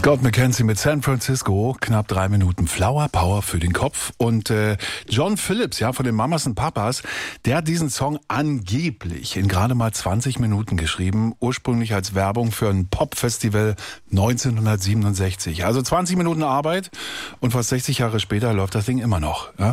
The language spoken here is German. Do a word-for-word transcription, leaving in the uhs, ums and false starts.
Scott McKenzie mit San Francisco, knapp drei Minuten Flower Power für den Kopf. Und äh, John Phillips, ja, von den Mamas und Papas, der hat diesen Song angeblich in gerade mal zwanzig Minuten geschrieben, ursprünglich als Werbung für ein Pop-Festival neunzehnhundertsiebenundsechzig. Also zwanzig Minuten Arbeit und fast sechzig Jahre später läuft das Ding immer noch. Ja?